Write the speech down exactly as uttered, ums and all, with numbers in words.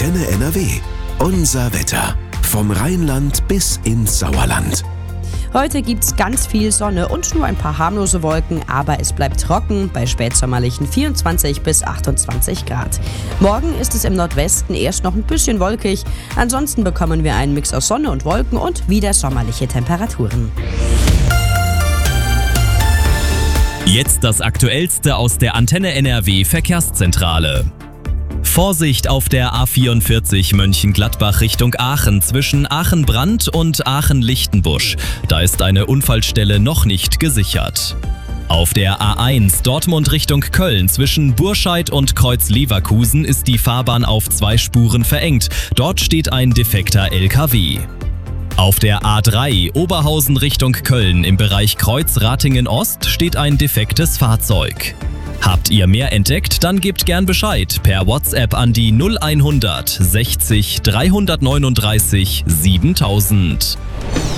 Antenne N R W. Unser Wetter. Vom Rheinland bis ins Sauerland. Heute gibt's ganz viel Sonne und nur ein paar harmlose Wolken, aber es bleibt trocken bei spätsommerlichen vierundzwanzig bis achtundzwanzig Grad. Morgen ist es im Nordwesten erst noch ein bisschen wolkig, ansonsten bekommen wir einen Mix aus Sonne und Wolken und wieder sommerliche Temperaturen. Jetzt das Aktuellste aus der Antenne N R W Verkehrszentrale. Vorsicht auf der A vierundvierzig Mönchengladbach Richtung Aachen zwischen Aachen-Brandt und Aachen-Lichtenbusch. Da ist eine Unfallstelle noch nicht gesichert. Auf der A eins Dortmund Richtung Köln zwischen Burscheid und Kreuz-Leverkusen ist die Fahrbahn auf zwei Spuren verengt. Dort steht ein defekter L K W. Auf der A drei Oberhausen Richtung Köln im Bereich Kreuz-Ratingen-Ost steht ein defektes Fahrzeug. Habt ihr mehr entdeckt, dann gebt gern Bescheid per WhatsApp an die null hundert sechzig dreihundertneununddreißig siebentausend.